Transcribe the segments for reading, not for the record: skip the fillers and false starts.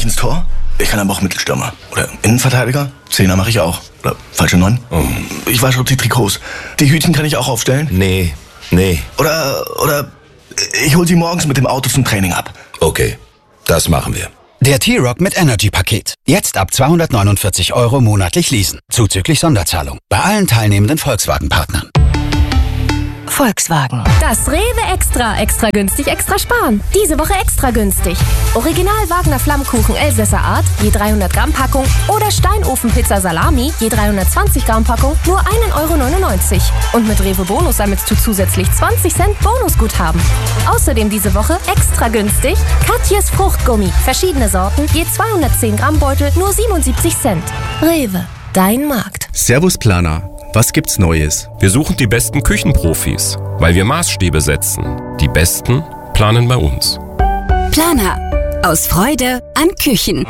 ins Tor? Ich kann aber auch Mittelstürmer. Oder Innenverteidiger. Zehner mache ich auch. Oder falsche 9. Ich wasche auch die Trikots. Die Hütchen kann ich auch aufstellen? Nee. Oder ich hol sie morgens mit dem Auto zum Training ab. Okay, das machen wir. Der T-Roc mit Energy-Paket. Jetzt ab 249 € monatlich leasen. Zuzüglich Sonderzahlung. Bei allen teilnehmenden Volkswagen-Partnern. Volkswagen. Das Rewe Extra günstig, extra sparen. Diese Woche extra günstig. Original Wagner Flammkuchen Elsässer Art, je 300 Gramm Packung oder Steinofenpizza Salami, je 320 Gramm Packung, nur 1,99 €. Und mit Rewe Bonus sammelst du zusätzlich 20 Cent Bonusguthaben. Außerdem diese Woche extra günstig Katjes Fruchtgummi. Verschiedene Sorten, je 210 Gramm Beutel, nur 77 Cent. Rewe, dein Markt. Servus Planer. Was gibt's Neues? Wir suchen die besten Küchenprofis, weil wir Maßstäbe setzen. Die Besten planen bei uns. Planer. Aus Freude an Küchen.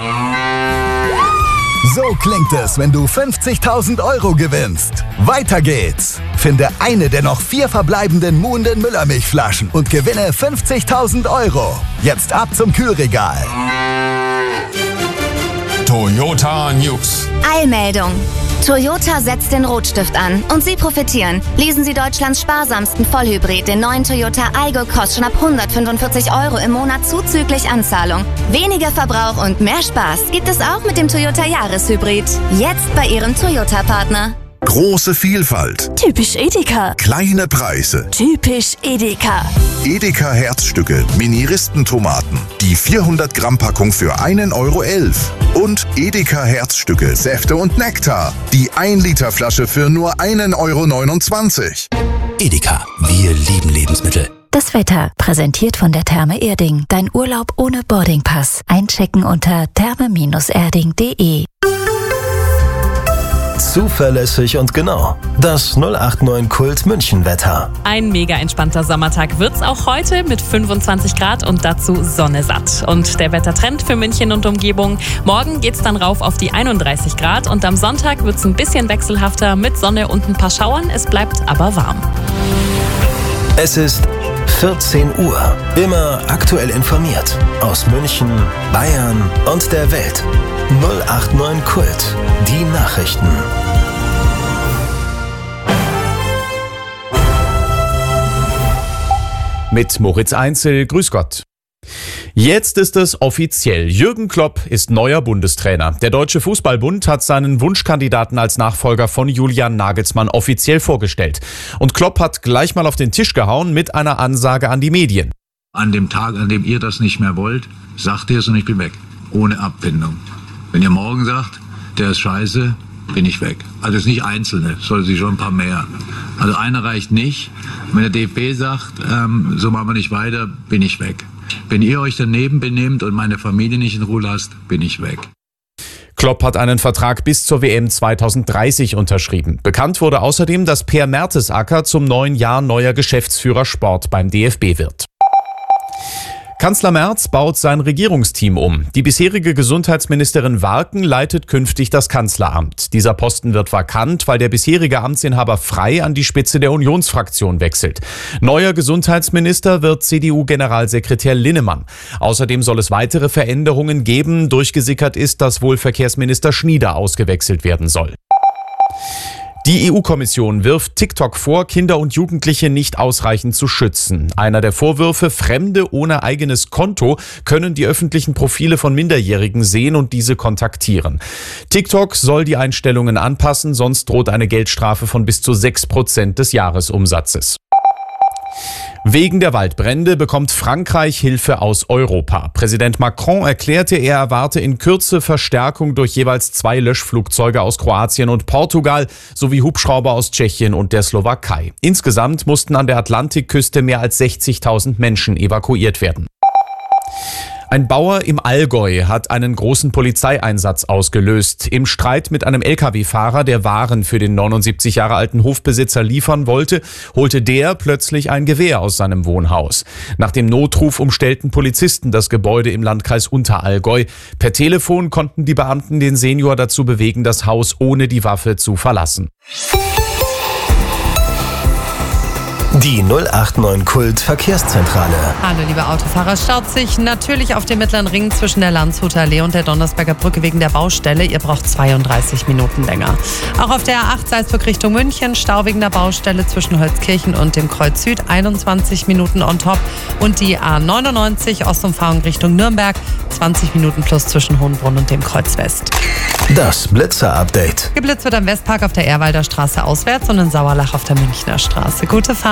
So klingt es, wenn du 50.000 € gewinnst. Weiter geht's. Finde eine der noch 4 verbleibenden Muhnden Müllermilchflaschen und gewinne 50.000 €. Jetzt ab zum Kühlregal. Toyota News. Eilmeldung. Toyota setzt den Rotstift an und Sie profitieren. Lesen Sie Deutschlands sparsamsten Vollhybrid, den neuen Toyota Aygo, kostet schon ab 145 € im Monat zuzüglich Anzahlung. Weniger Verbrauch und mehr Spaß gibt es auch mit dem Toyota Jahreshybrid. Jetzt bei Ihrem Toyota-Partner. Große Vielfalt. Typisch Edeka. Kleine Preise. Typisch Edeka. Edeka Herzstücke, Mini-Ristentomaten. Die 400 Gramm Packung für 1,11 € Und Edeka Herzstücke, Säfte und Nektar. Die 1 Liter Flasche für nur 1,29 €. Edeka, wir lieben Lebensmittel. Das Wetter, präsentiert von der Therme Erding. Dein Urlaub ohne Boardingpass. Einchecken unter therme-erding.de. Zuverlässig und genau. Das 089 Kult München Wetter. Ein mega entspannter Sommertag wird's auch heute mit 25 Grad und dazu Sonne satt. Und der Wettertrend für München und Umgebung. Morgen geht's dann rauf auf die 31 Grad und am Sonntag wird's ein bisschen wechselhafter mit Sonne und ein paar Schauern. Es bleibt aber warm. Es ist 14 Uhr. Immer aktuell informiert. Aus München, Bayern und der Welt. 089 Kult. Die Nachrichten. Mit Moritz Einzel, grüß Gott. Jetzt ist es offiziell. Jürgen Klopp ist neuer Bundestrainer. Der Deutsche Fußballbund hat seinen Wunschkandidaten als Nachfolger von Julian Nagelsmann offiziell vorgestellt. Und Klopp hat gleich mal auf den Tisch gehauen mit einer Ansage an die Medien. An dem Tag, an dem ihr das nicht mehr wollt, sagt ihr es und ich bin weg. Ohne Abfindung. Wenn ihr morgen sagt, der ist scheiße, bin ich weg. Also es ist nicht Einzelne, es soll sich schon ein paar mehr. Also einer reicht nicht. Wenn der DFB sagt, so machen wir nicht weiter, bin ich weg. Wenn ihr euch daneben benehmt und meine Familie nicht in Ruhe lasst, bin ich weg. Klopp hat einen Vertrag bis zur WM 2030 unterschrieben. Bekannt wurde außerdem, dass Per Mertesacker zum neuen Jahr neuer Geschäftsführer Sport beim DFB wird. Kanzler Merz baut sein Regierungsteam um. Die bisherige Gesundheitsministerin Warken leitet künftig das Kanzleramt. Dieser Posten wird vakant, weil der bisherige Amtsinhaber Frey an die Spitze der Unionsfraktion wechselt. Neuer Gesundheitsminister wird CDU-Generalsekretär Linnemann. Außerdem soll es weitere Veränderungen geben. Durchgesickert ist, dass wohl Verkehrsminister Schnieder ausgewechselt werden soll. Die EU-Kommission wirft TikTok vor, Kinder und Jugendliche nicht ausreichend zu schützen. Einer der Vorwürfe: Fremde ohne eigenes Konto können die öffentlichen Profile von Minderjährigen sehen und diese kontaktieren. TikTok soll die Einstellungen anpassen, sonst droht eine Geldstrafe von bis zu 6% des Jahresumsatzes. Wegen der Waldbrände bekommt Frankreich Hilfe aus Europa. Präsident Macron erklärte, er erwarte in Kürze Verstärkung durch jeweils 2 Löschflugzeuge aus Kroatien und Portugal sowie Hubschrauber aus Tschechien und der Slowakei. Insgesamt mussten an der Atlantikküste mehr als 60.000 Menschen evakuiert werden. Ein Bauer im Allgäu hat einen großen Polizeieinsatz ausgelöst. Im Streit mit einem Lkw-Fahrer, der Waren für den 79 Jahre alten Hofbesitzer liefern wollte, holte der plötzlich ein Gewehr aus seinem Wohnhaus. Nach dem Notruf umstellten Polizisten das Gebäude im Landkreis Unterallgäu. Per Telefon konnten die Beamten den Senior dazu bewegen, das Haus ohne die Waffe zu verlassen. Die 089 Kult Verkehrszentrale. Hallo liebe Autofahrer, staut sich natürlich auf dem Mittleren Ring zwischen der Landshuter Allee und der Donnersberger Brücke wegen der Baustelle. Ihr braucht 32 Minuten länger. Auch auf der A8 Salzburg Richtung München, Stau wegen der Baustelle zwischen Holzkirchen und dem Kreuz Süd, 21 Minuten on top. Und die A99 Ostumfahrung Richtung Nürnberg, 20 Minuten plus zwischen Hohenbrunn und dem Kreuz West. Das Blitzer-Update. Geblitzt wird am Westpark auf der Ehrwalder Straße auswärts und in Sauerlach auf der Münchner Straße. Gute Fahrt.